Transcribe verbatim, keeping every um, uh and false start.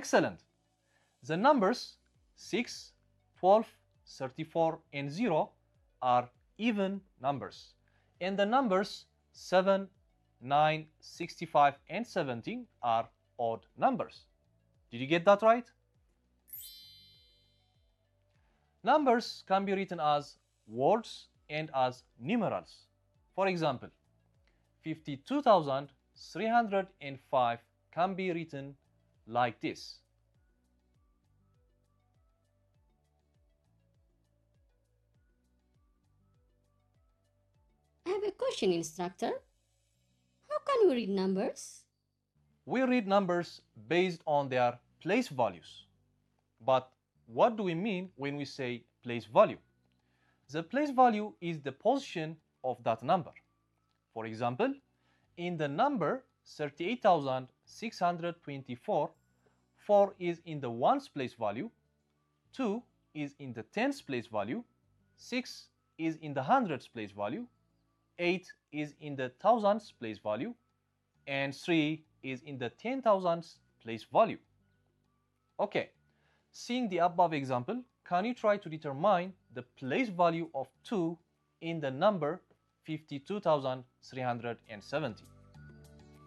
Excellent! The numbers six, twelve, thirty-four, and zero are even numbers, and the numbers seven, nine, sixty-five, and seventeen are odd numbers. Did you get that right? Numbers can be written as words and as numerals. For example, fifty-two thousand three hundred five can be written like this. I have a question, instructor. How can we read numbers? We read numbers based on their place values. But what do we mean when we say place value? The place value is the position of that number. For example, in the number thirty-eight thousand six hundred twenty-four, four is in the ones place value, two is in the tens place value, six is in the hundreds place value, eight is in the thousands place value, and three is in the ten thousands place value. Okay, seeing the above example, can you try to determine the place value of two in the number fifty-two thousand three hundred seventy?